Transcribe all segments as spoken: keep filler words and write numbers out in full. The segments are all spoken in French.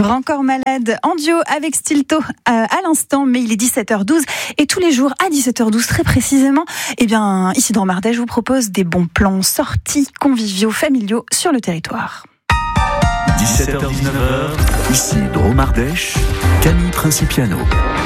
Rancor Malade en duo avec Stilto euh, à l'instant, mais il est dix-sept heures douze et tous les jours à dix-sept heures douze très précisément, eh bien ici dans Ardèche, je vous propose des bons plans sorties conviviaux, familiaux sur le territoire. dix-sept heures dix-neuf, ici Drôme Ardèche, Camille Principiano.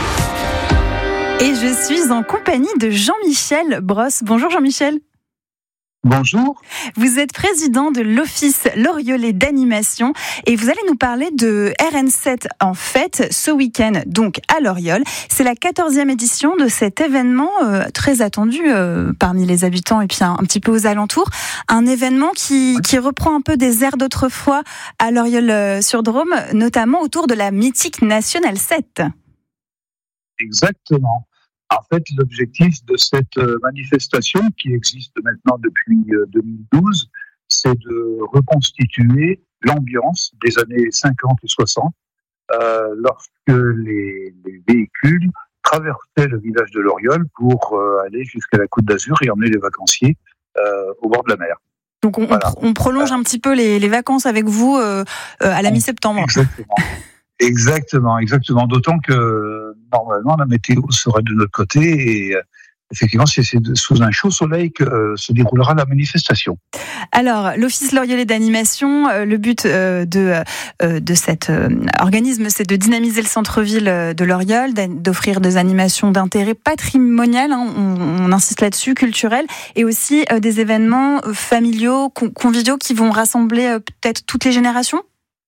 Et je suis en compagnie de Jean-Michel Brosse. Bonjour Jean-Michel. Bonjour. Vous êtes président de l'Office Loriolais d'animation et vous allez nous parler de R N sept en fête ce week-end, donc à Loriol. C'est la quatorzième édition de cet événement euh, très attendu euh, parmi les habitants et puis un, un petit peu aux alentours. Un événement qui, qui reprend un peu des airs d'autrefois à Loriol-sur-Drôme, notamment autour de la mythique Nationale sept. Exactement. En fait, l'objectif de cette manifestation, qui existe maintenant depuis deux mille douze, c'est de reconstituer l'ambiance des années cinquante et soixante, euh, lorsque les, les véhicules traversaient le village de Loriol pour euh, aller jusqu'à la Côte d'Azur et emmener les vacanciers euh, au bord de la mer. Donc on, voilà. on, on prolonge un petit peu les, les vacances avec vous euh, euh, à la mi-septembre. Exactement. Exactement, exactement. D'autant que normalement la météo sera de notre côté et euh, effectivement c'est, c'est sous un chaud soleil que euh, se déroulera la manifestation. Alors l'Office Loriolais d'animation, euh, le but euh, de euh, de cet euh, organisme, c'est de dynamiser le centre-ville de Loriol, d'offrir des animations d'intérêt patrimonial, hein, on, on insiste là-dessus, culturel, et aussi euh, des événements familiaux, conviviaux qui vont rassembler euh, peut-être toutes les générations.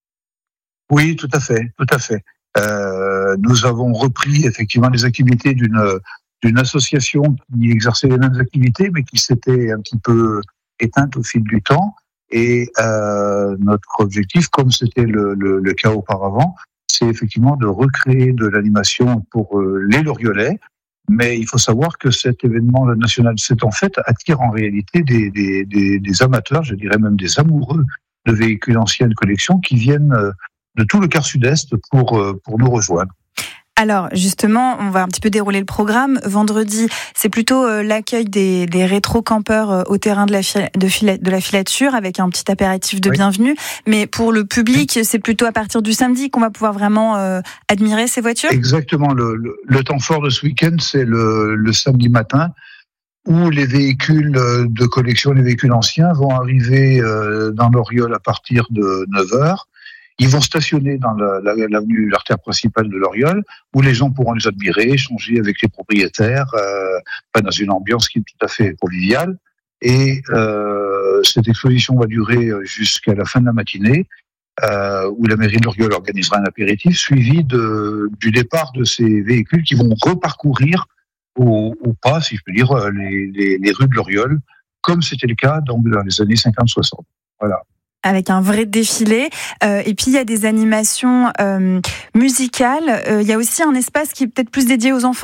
Oui, tout à fait, tout à fait. Euh, nous avons repris effectivement les activités d'une d'une association qui exerçait les mêmes activités, mais qui s'était un petit peu éteinte au fil du temps. Et euh, notre objectif, comme c'était le, le, le cas auparavant, c'est effectivement de recréer de l'animation pour euh, les Loriolais. Mais il faut savoir que cet événement national, c'est en fait attire en réalité des, des, des, des amateurs, je dirais même des amoureux de véhicules anciens de collection qui viennent euh, de tout le quart sud-est pour, pour nous rejoindre. Alors justement, on va un petit peu dérouler le programme. Vendredi, c'est plutôt l'accueil des, des rétro-campeurs au terrain de la, de, filet, de la filature avec un petit apéritif de oui. bienvenue. Mais pour le public, oui. c'est plutôt à partir du samedi qu'on va pouvoir vraiment euh, admirer ces voitures. Exactement. Le, le, le temps fort de ce week-end, c'est le, le samedi matin où les véhicules de collection, les véhicules anciens vont arriver dans Loriol à partir de neuf heures. Ils vont stationner dans la, la, l'avenue, l'artère principale de Loriol, où les gens pourront les admirer, échanger avec les propriétaires, euh, dans une ambiance qui est tout à fait conviviale. Et euh, cette exposition va durer jusqu'à la fin de la matinée, euh, où la mairie de Loriol organisera un apéritif, suivi de, du départ de ces véhicules qui vont reparcourir, ou, ou pas, si je peux dire, les, les, les rues de Loriol, comme c'était le cas donc, dans les années cinquante soixante. Voilà. Avec un vrai défilé. Euh, et puis, il y a des animations euh, musicales. Euh, il y a aussi un espace qui est peut-être plus dédié aux enfants ?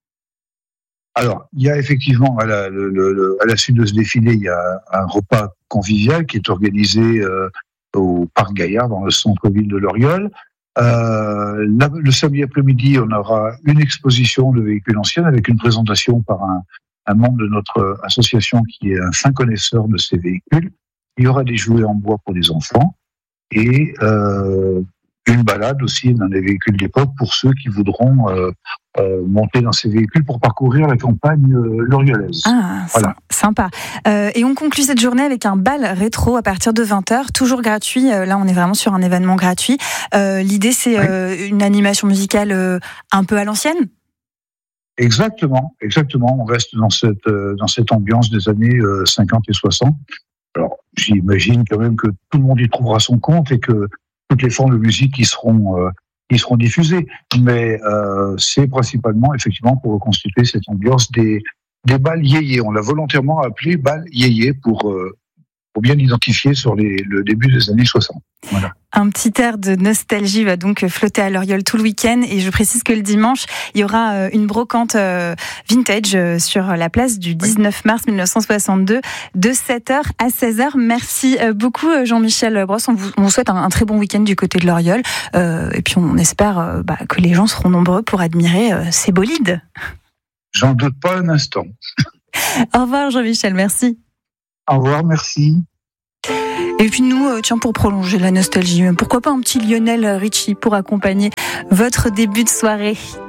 Alors, il y a effectivement, à la, le, le, à la suite de ce défilé, il y a un repas convivial qui est organisé euh, au Parc Gaillard, dans le centre-ville de Loriol. Euh, la, le samedi après-midi, on aura une exposition de véhicules anciens avec une présentation par un, un membre de notre association qui est un fin connaisseur de ces véhicules. Il y aura des jouets en bois pour les enfants et euh, une balade aussi dans les véhicules d'époque pour ceux qui voudront euh, euh, monter dans ces véhicules pour parcourir la campagne euh, loriolaise. Ah, voilà. Sympa. Euh, et on conclut cette journée avec un bal rétro à partir de vingt heures, toujours gratuit. Euh, là, on est vraiment sur un événement gratuit. Euh, l'idée, c'est oui. euh, une animation musicale euh, un peu à l'ancienne ? Exactement, exactement. On reste dans cette, euh, dans cette ambiance des années euh, cinquante et soixante. Alors, j'imagine quand même que tout le monde y trouvera son compte et que toutes les formes de musique y seront, euh, y seront diffusées. Mais euh, c'est principalement, effectivement, pour reconstituer cette ambiance des, des bals yéyés. On l'a volontairement appelé bal yéyé pour, euh, pour bien identifier sur les, le début des années soixante. Voilà. Un petit air de nostalgie va donc flotter à Loriol tout le week-end. Et je précise que le dimanche, il y aura une brocante vintage sur la place du dix-neuf mars mille neuf cent soixante-deux de sept heures à seize heures. Merci beaucoup Jean-Michel Brosse. On vous, on vous souhaite un, un très bon week-end du côté de Loriol. Euh, et puis on espère euh, bah, que les gens seront nombreux pour admirer euh, ces bolides. J'en doute pas un instant. Au revoir Jean-Michel, merci. Au revoir, merci. Et puis nous, euh, tiens, pour prolonger la nostalgie, pourquoi pas un petit Lionel Richie pour accompagner votre début de soirée.